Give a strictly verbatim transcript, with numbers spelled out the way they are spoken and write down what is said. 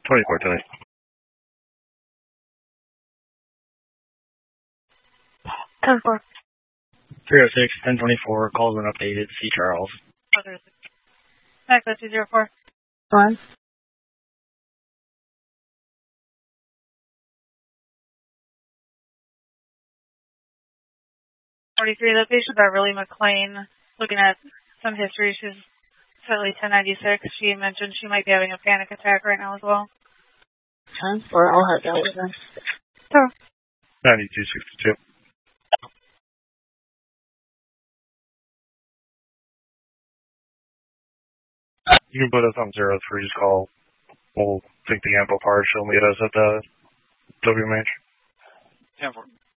twenty-four tonight. ten four. three oh six, ten twenty-four, calls when updated, C. Charles. Echo two zero four. One. forty-three, the patient Beverly McLean, looking at some history, she's slightly ten ninety-six. She mentioned she might be having a panic attack right now as well. ten four, I'll have that with them. Sure. ninety-two sixty-two. You can put us on zero three, just call. We'll take the ample partial and meet us at the W M H. ten four.